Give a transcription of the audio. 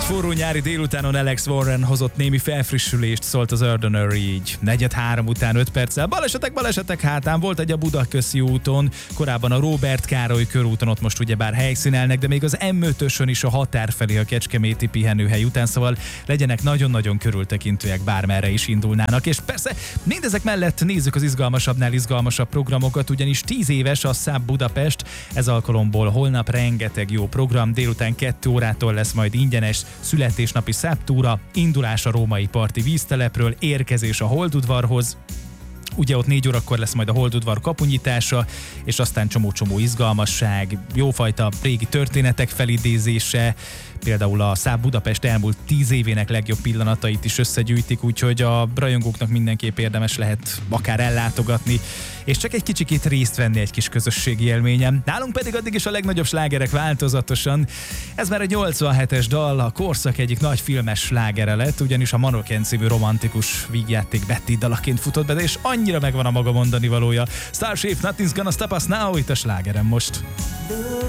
forró nyári délutánon Alex Warren hozott némi felfrissülést, szólt az Ordinary így. 4:03 után 5 perccel. Balesetek hátán, volt egy a Budakeszi úton, korábban a Róbert Károly körúton, ott most ugyebár helyszínelnek, de még az M5-ösön is a határ felé a kecskeméti pihenőhely után, szóval legyenek nagyon-nagyon körültekintőek, bármerre is indulnának. És persze mindezek mellett nézzük az izgalmasabbnál izgalmasabb programokat, ugyanis 10 éves a Száb Budapest, ez alkalomból holnap rengeteg jó program, délután 2 órától lesz majd ingyenes születésnapi száptúra, indulás a római parti víztelepről, érkezés a Holdudvarhoz. Ugye ott 4 órakor lesz majd a Holdudvar kapunyitása, és aztán csomó-csomó izgalmasság, jófajta régi történetek felidézése, például a Száb Budapest elmúlt 10 évének legjobb pillanatait is összegyűjtik, úgyhogy a rajongóknak mindenképp érdemes lehet akár ellátogatni, és csak egy kicsikét részt venni egy kis közösségi élményen. Nálunk pedig addig is a legnagyobb slágerek változatosan. Ez már egy 87-es dal, a korszak egyik nagy filmes slágere lett, ugyanis a Mannequin című romantikus vígjáték Betty dalaként futott be, és annyira megvan a maga mondani valója. Starship, Nothing's Gonna Stop Us Now, itt a slágerem most.